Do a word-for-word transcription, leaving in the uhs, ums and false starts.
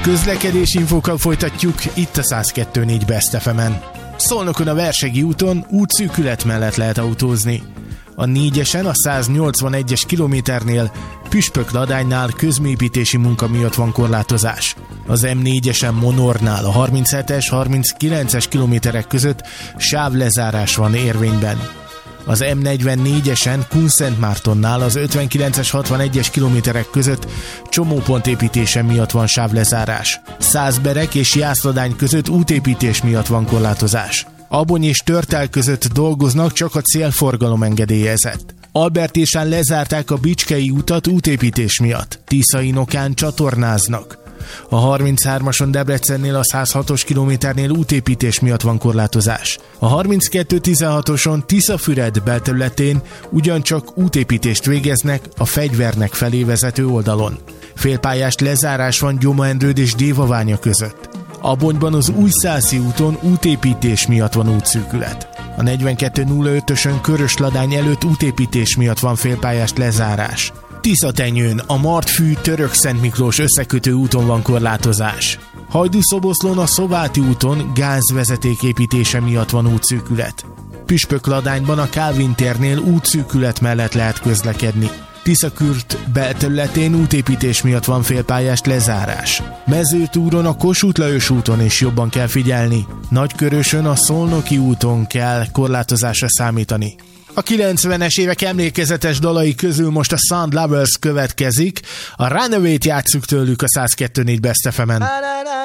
Közlekedési infókkal folytatjuk itt a száz kettő négy Best ef emen. Szolnokon a Versegi úton útszűkület mellett lehet autózni. A négyesen a száznyolcvanegyes kilométernél Püspökladánynál közműépítési munka miatt van korlátozás. Az em négyesen Monornál a harminchetes harminckilences kilométerek között sávlezárás van érvényben. Az em negyvennégyesen Kunszentmártonnál az ötvenkilences hatvanegyes kilométerek között csomópont építése miatt van sávlezárás. Százberek és Jászladány között útépítés miatt van korlátozás. Abony és Törtel között dolgoznak, csak a célforgalom engedélyezett. Albertésán lezárták a Bicskei utat útépítés miatt. Tiszainokán csatornáznak. A harminchármason Debrecennél a száz hatos kilométernél útépítés miatt van korlátozás. A harminckettő tizenhatoson Tiszafüred belterületén ugyancsak útépítést végeznek a Fegyvernek felé vezető oldalon. Félpályás lezárás van Gyoma-Endrőd és Dévaványa között. Abonyban az Újszászi úton útépítés miatt van útszűkület. A negyvenkettő nulla ötösön Körösladány előtt útépítés miatt van félpályás lezárás. Tiszatenyőn a Martfű Törökszentmiklós összekötő úton van korlátozás. Hajdúszoboszlón a Szováti úton gázvezeték építése miatt van útszűkület. Püspökladányban a Kálvin térnél útszűkület mellett lehet közlekedni. Tiszakürt belterületén útépítés miatt van félpályás lezárás. Mezőtúron a Kossuth Lajos úton is jobban kell figyelni. Nagykörösön a Szolnoki úton kell korlátozásra számítani. A kilencvenes évek emlékezetes dalai közül most a Sound Lovers következik. A Runaway-t játsszuk tőlük a száz kettő négy Best ef emen.